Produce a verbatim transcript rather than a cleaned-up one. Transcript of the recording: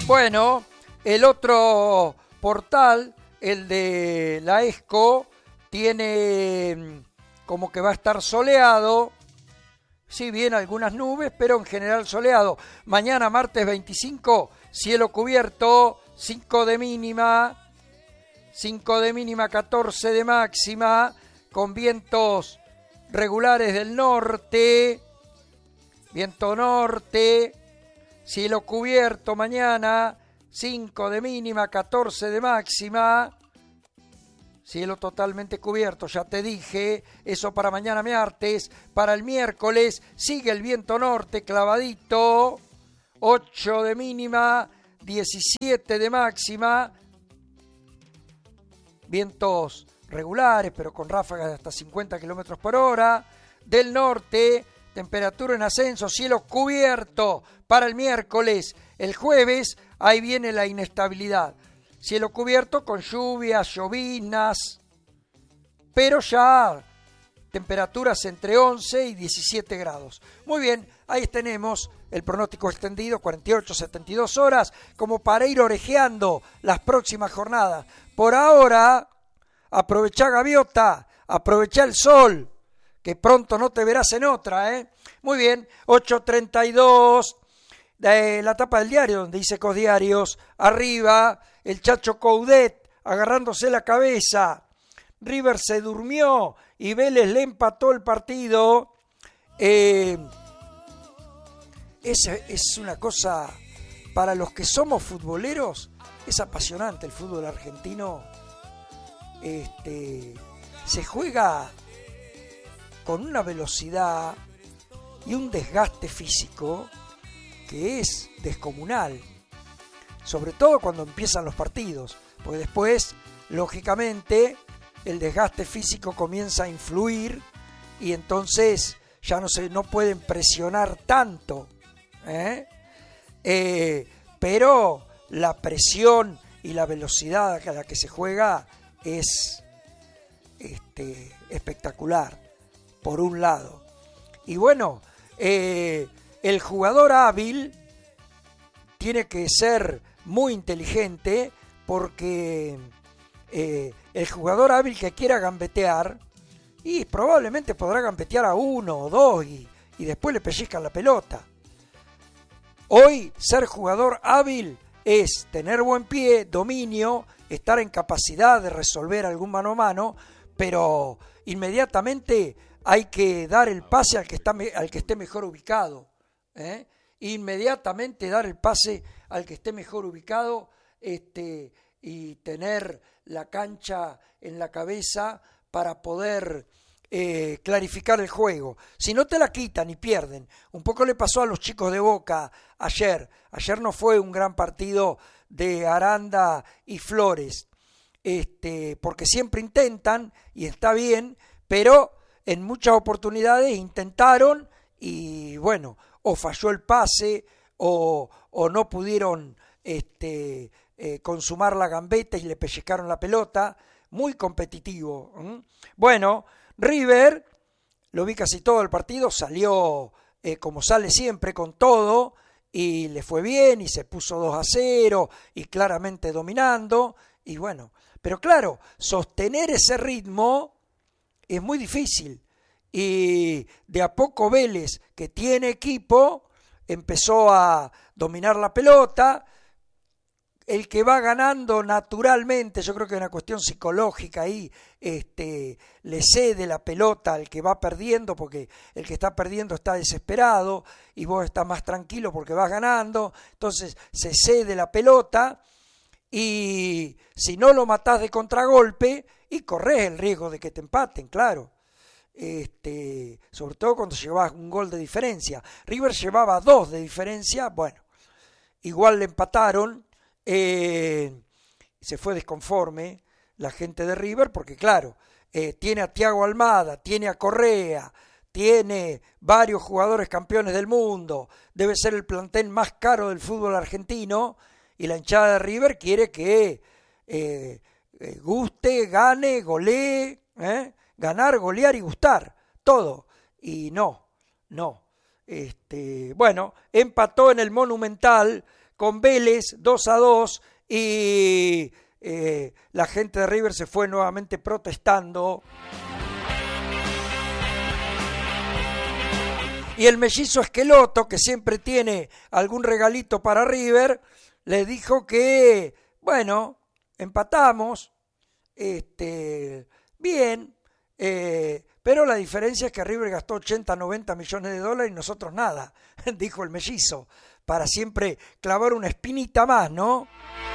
Bueno, el otro portal, el de la ESCO, tiene como que va a estar soleado, si bien algunas nubes, pero en general soleado. Mañana, martes veinticinco, cielo cubierto, cinco de mínima, cinco de mínima, catorce de máxima, con vientos regulares del norte, viento norte, cielo cubierto mañana, cinco de mínima, catorce de máxima, cielo totalmente cubierto, ya te dije, eso para mañana martes. Para el miércoles sigue el viento norte clavadito, ocho de mínima, diecisiete de máxima, vientos regulares pero con ráfagas de hasta cincuenta kilómetros por hora, del norte, temperatura en ascenso, cielo cubierto para el miércoles. El jueves, ahí viene la inestabilidad. Cielo cubierto con lluvias, lloviznas, pero ya temperaturas entre once y diecisiete grados. Muy bien, ahí tenemos el pronóstico extendido, cuarenta y ocho, setenta y dos horas, como para ir orejeando las próximas jornadas. Por ahora, aprovechá gaviota, aprovechá el sol, que pronto no te verás en otra, ¿eh? Muy bien, ocho treinta y dos, de la tapa del diario, donde dice Cosdiarios, arriba, el Chacho Coudet agarrándose la cabeza, River se durmió y Vélez le empató el partido. Eh, es, es una cosa, para los que somos futboleros, es apasionante el fútbol argentino. Este, se juega con una velocidad y un desgaste físico que es descomunal, sobre todo cuando empiezan los partidos, porque después, lógicamente, el desgaste físico comienza a influir y entonces ya no se no pueden presionar tanto, ¿eh? Eh, pero la presión y la velocidad a la que se juega es este, espectacular, por un lado. Y bueno, eh, el jugador hábil tiene que ser muy inteligente, porque eh, el jugador hábil que quiera gambetear, y probablemente podrá gambetear a uno o dos y, y después le pellizcan la pelota. Hoy ser jugador hábil es tener buen pie, dominio, estar en capacidad de resolver algún mano a mano, pero inmediatamente hay que dar el pase al que, está, al que esté mejor ubicado, ¿eh? Inmediatamente dar el pase al que esté mejor ubicado, este, y tener la cancha en la cabeza para poder eh, clarificar el juego. Si no, te la quitan y pierden. Un poco le pasó a los chicos de Boca ayer. Ayer no fue un gran partido de Aranda y Flores, este, porque siempre intentan y está bien, pero en muchas oportunidades intentaron y bueno, o falló el pase o, o no pudieron este, eh, consumar la gambeta y le pellizcaron la pelota. Muy competitivo. ¿Mm? Bueno, River, lo vi casi todo el partido, salió eh, como sale siempre, con todo, y le fue bien y se puso dos a cero y claramente dominando. Y bueno, pero claro, sostener ese ritmo es muy difícil. Y de a poco Vélez, que tiene equipo, empezó a dominar la pelota. El que va ganando naturalmente, yo creo que es una cuestión psicológica ahí, este, le cede la pelota al que va perdiendo, porque el que está perdiendo está desesperado y vos estás más tranquilo porque vas ganando, entonces se cede la pelota y si no lo matás de contragolpe y corres el riesgo de que te empaten, claro. Este, sobre todo cuando llevabas un gol de diferencia. River llevaba dos de diferencia, bueno, igual le empataron. Eh, se fue desconforme la gente de River porque claro, eh, tiene a Thiago Almada, tiene a Correa, tiene varios jugadores campeones del mundo, debe ser el plantel más caro del fútbol argentino, y la hinchada de River quiere que eh, eh, guste, gane, golee, ¿eh? Ganar, golear y gustar, todo, y no, no, este, bueno, empató en el Monumental con Vélez dos a dos y eh, la gente de River se fue nuevamente protestando. Y el mellizo Esqueloto, que siempre tiene algún regalito para River, le dijo que, bueno, empatamos, este, bien, eh, pero la diferencia es que River gastó ochenta, noventa millones de dólares y nosotros nada, dijo el mellizo, para siempre clavar una espinita más, ¿no?